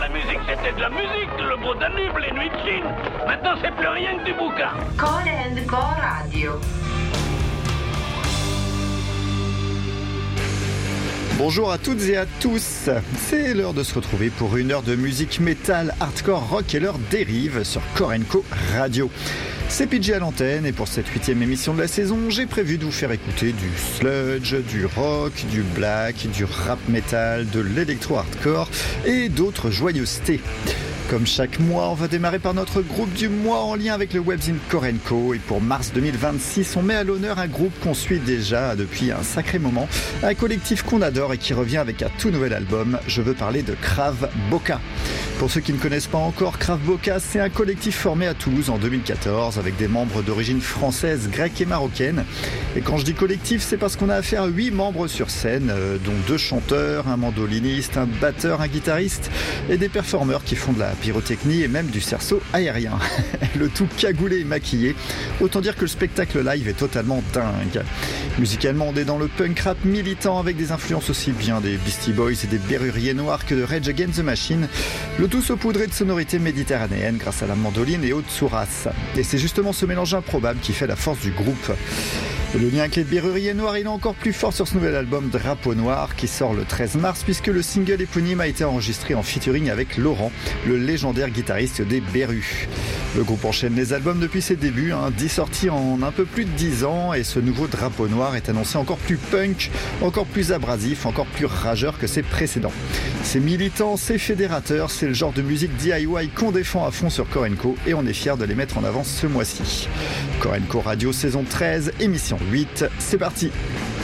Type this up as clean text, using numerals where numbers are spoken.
la musique, c'était de la musique, le beau Danube, les nuits de Chine. Maintenant, c'est plus rien que du bouquin. Core & Co Radio. Bonjour à toutes et à tous, c'est l'heure de se retrouver pour une heure de musique métal, hardcore, rock et leur dérive sur Core & Co Radio. C'est PJ à l'antenne et pour cette 8e émission de la saison, j'ai prévu de vous faire écouter du sludge, du rock, du black, du rap metal, de l'électro-hardcore et d'autres joyeusetés. Comme chaque mois, on va démarrer par notre groupe du mois en lien avec le webzine Core & Co. Et pour mars 2026, on met à l'honneur un groupe qu'on suit déjà depuis un sacré moment, un collectif qu'on adore et qui revient avec un tout nouvel album. Je veux parler de Krav Boka. Pour ceux qui ne connaissent pas encore, Krav Boka, c'est un collectif formé à Toulouse en 2014 avec des membres d'origine française, grecque et marocaine. Et quand je dis collectif, c'est parce qu'on a affaire à 8 membres sur scène, dont 2 chanteurs, un mandoliniste, un batteur, un guitariste et des performeurs qui font de la pyrotechnie et même du cerceau aérien. Le tout cagoulé et maquillé. Autant dire que le spectacle live est totalement dingue. Musicalement, on est dans le punk rap militant avec des influences aussi bien des Beastie Boys et des Berruriers Noirs que de Rage Against the Machine. Le tout saupoudré de sonorités méditerranéennes grâce à la mandoline et au tsouras. Et c'est justement ce mélange improbable qui fait la force du groupe. Le lien avec les Berruriers Noirs, il est encore plus fort sur ce nouvel album Drapeau Noir qui sort le 13 mars puisque le single éponyme a été enregistré en featuring avec Laurent, le légendaire guitariste des Berus. Le groupe enchaîne les albums depuis ses débuts, 10 sorties en un peu plus de 10 ans et ce nouveau Drapeau Noir est annoncé encore plus punk, encore plus abrasif, encore plus rageur que ses précédents. C'est militant, c'est fédérateur, c'est le genre de musique DIY qu'on défend à fond sur Core & Co et on est fiers de les mettre en avant ce mois-ci. Core & Co Radio saison 13, émission 8, c'est parti.